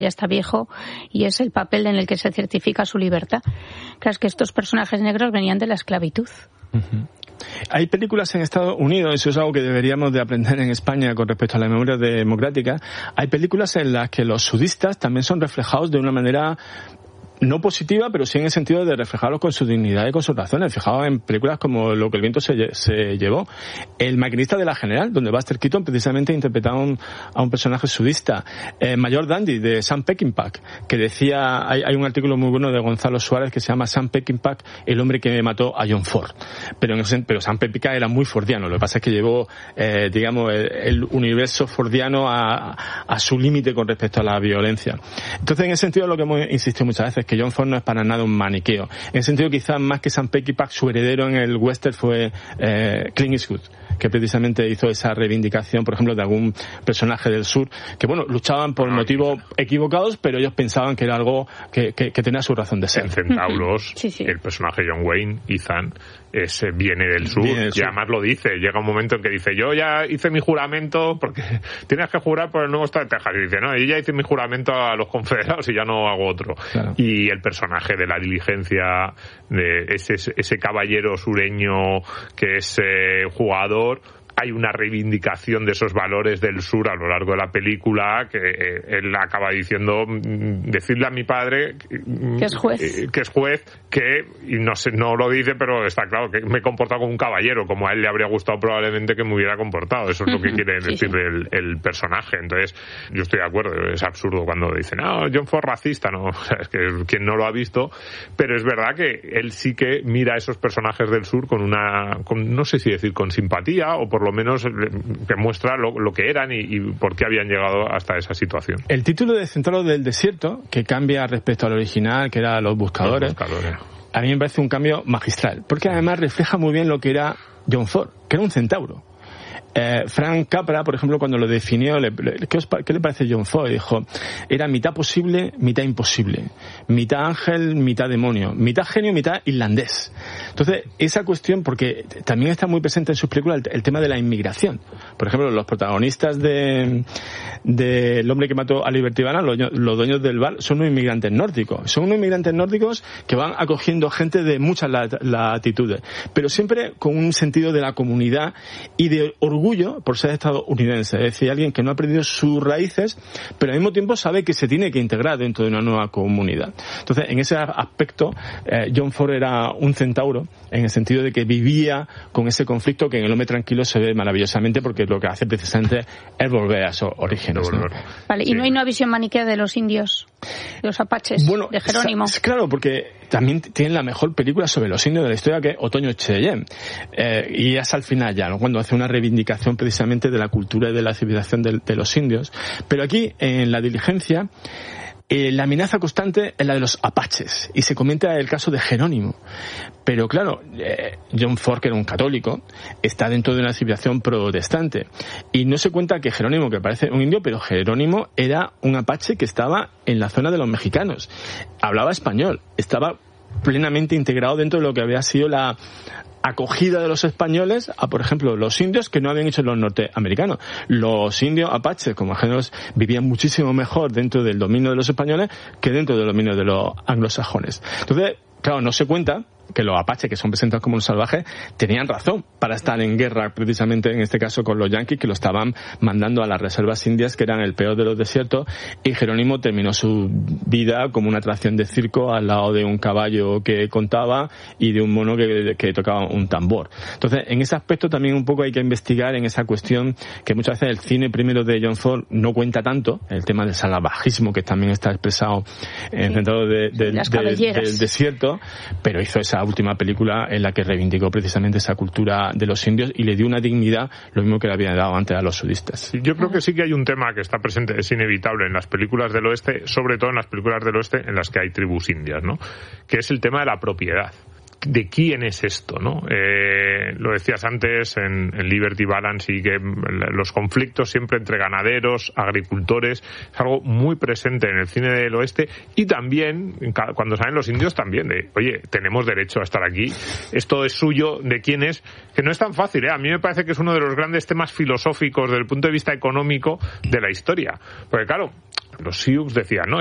ya está viejo y es el papel en el que se certifica su libertad. Claro, es que estos personajes negros venían de la esclavitud. Uh-huh. Hay películas en Estados Unidos, eso es algo que deberíamos de aprender en España con respecto a la memoria democrática. Hay películas en las que los sudistas también son reflejados de una manera no positiva, pero sí en el sentido de reflejarlos con su dignidad y con sus razones. Fijaos en películas como Lo que el viento se llevó. El maquinista de la General, donde Buster Keaton precisamente interpretaba a un personaje sudista. Mayor Dandy, de Sam Peckinpah, que decía, hay un artículo muy bueno de Gonzalo Suárez que se llama Sam Peckinpah, el hombre que mató a John Ford. Pero Sam Peckinpah era muy fordiano. Lo que pasa es que llevó, digamos, el universo fordiano a su límite con respecto a la violencia. Entonces, en ese sentido, lo que hemos insistido muchas veces, que John Ford no es para nada un maniqueo. En ese sentido, quizás más que Sam Peckinpah, su heredero en el western fue Clint Eastwood, que precisamente hizo esa reivindicación, por ejemplo, de algún personaje del sur, que bueno, luchaban por motivos equivocados, pero ellos pensaban que era algo que tenía su razón de ser. En Centauros, sí. El personaje John Wayne, Ethan, viene del sur, y además lo dice, llega un momento en que dice, yo ya hice mi juramento, porque tienes que jurar por el nuevo estado de Texas, y dice, no, yo ya hice mi juramento a los confederados y ya no hago otro. Claro. Y el personaje de la diligencia, de ese caballero sureño que es jugador, hay una reivindicación de esos valores del sur a lo largo de la película, que él acaba diciendo, decirle a mi padre que es juez, y no lo dice, pero está claro que me he comportado como un caballero, como a él le habría gustado probablemente que me hubiera comportado. Eso es lo que quiere decir el personaje. Entonces, yo estoy de acuerdo, es absurdo cuando dicen, John Ford racista, no, o sea, es que quien no lo ha visto, pero es verdad que él sí que mira a esos personajes del sur con no sé si decir con simpatía, o por lo menos que muestra lo que eran y por qué habían llegado hasta esa situación. El título de Centauros del Desierto, que cambia respecto al original, que era Los Buscadores, a mí me parece un cambio magistral, porque además refleja muy bien lo que era John Ford, que era un centauro. Frank Capra, por ejemplo, cuando lo definió, ¿qué le parece John Ford? Dijo, era mitad posible, mitad imposible, mitad ángel, mitad demonio, mitad genio, mitad irlandés. Entonces, esa cuestión, porque también está muy presente en sus películas el tema de la inmigración. Por ejemplo, los protagonistas de El hombre que mató a Liberty Balance, los dueños del bar, son unos inmigrantes nórdicos. Son unos inmigrantes nórdicos que van acogiendo gente de muchas latitudes, pero siempre con un sentido de la comunidad y de orgullo por ser estadounidense, es decir, alguien que no ha perdido sus raíces, pero al mismo tiempo sabe que se tiene que integrar dentro de una nueva comunidad. Entonces, en ese aspecto, John Ford era un centauro, en el sentido de que vivía con ese conflicto que en El hombre tranquilo se ve maravillosamente, porque lo que hace precisamente es volver a esos orígenes, ¿no? Vale, ¿y no hay una visión maniquea de los indios, de los apaches, de Jerónimo? Claro, porque también tienen la mejor película sobre los indios de la historia, que es Otoño Cheyenne, y es al final ya, ¿no?, cuando hace una reivindicación precisamente de la cultura y de la civilización de los indios. Pero aquí, en La diligencia, la amenaza constante es la de los apaches, y se comenta el caso de Jerónimo. Pero claro, John Ford, que era un católico, está dentro de una civilización protestante, y no se cuenta que Jerónimo, que parece un indio, pero Jerónimo era un apache que estaba en la zona de los mexicanos, hablaba español, estaba plenamente integrado dentro de lo que había sido la acogida de los españoles a, por ejemplo, los indios, que no habían hecho los norteamericanos. Los indios apaches, como géneros, vivían muchísimo mejor dentro del dominio de los españoles que dentro del dominio de los anglosajones. Entonces, claro, no se cuenta que los apaches, que son presentados como unos salvajes, tenían razón para estar en guerra, precisamente en este caso con los yanquis, que lo estaban mandando a las reservas indias, que eran el peor de los desiertos, y Jerónimo terminó su vida como una atracción de circo al lado de un caballo que contaba y de un mono que tocaba un tambor. Entonces, en ese aspecto también un poco hay que investigar en esa cuestión que muchas veces el cine primero de John Ford no cuenta tanto, el tema del salvajismo, que también está expresado dentro del desierto, pero hizo esa última película en la que reivindicó precisamente esa cultura de los indios y le dio una dignidad, lo mismo que le había dado antes a los sudistas. Yo creo que sí que hay un tema que está presente, es inevitable en las películas del oeste, sobre todo en las películas del oeste en las que hay tribus indias, ¿no?, que es el tema de la propiedad. de quién es esto, ¿no? Lo decías antes en Liberty Balance, y que los conflictos siempre entre ganaderos, agricultores, es algo muy presente en el cine del oeste, y también cuando salen los indios también, de oye, tenemos derecho a estar aquí, esto es suyo, de quién es, que no es tan fácil, A mí me parece que es uno de los grandes temas filosóficos desde el punto de vista económico de la historia, porque claro, los Sioux decían, ¿no?